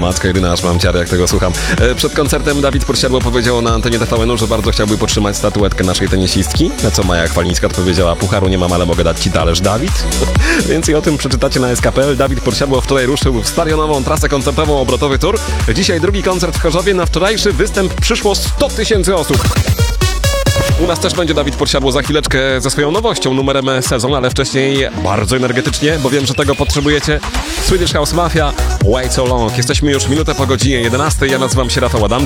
Matko jedyna, aż mam ciarę, jak tego słucham. Przed koncertem Dawid Podsiadło powiedział na antenie TVN-u, że bardzo chciałby podtrzymać statuetkę naszej tenisistki. Na co Maja Chwalińska odpowiedziała: pucharu nie mam, ale mogę dać ci talerz, Dawid. Więcej o tym przeczytacie na SK.pl. Dawid Podsiadło wczoraj ruszył w stadionową trasę koncertową, obrotowy tour. Dzisiaj drugi koncert w Chorzowie. Na wczorajszy występ przyszło 100 000 osób. U nas też będzie Dawid Podsiadło za chwileczkę ze swoją nowością, numerem sezon, ale wcześniej bardzo energetycznie, bo wiem, że tego potrzebujecie. Swedish House Mafia, Wait So Long. Jesteśmy już minutę po godzinie 11. Ja nazywam się Rafał Adam.